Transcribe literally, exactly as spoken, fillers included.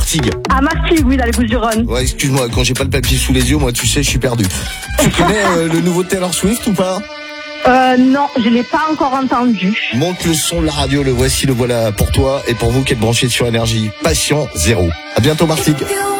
Martigues. À Martigues, oui, dans les Bouches-du-Rhône. Ouais, excuse-moi, quand j'ai pas le papier sous les yeux, moi, tu sais, je suis perdu. Tu connais euh, le nouveau Taylor Swift ou pas? Euh, non, je l'ai pas encore entendu. Monte le son de la radio, le voici, le voilà pour toi et pour vous qui êtes branchés sur Énergie. Passion zéro. À bientôt, Martigues.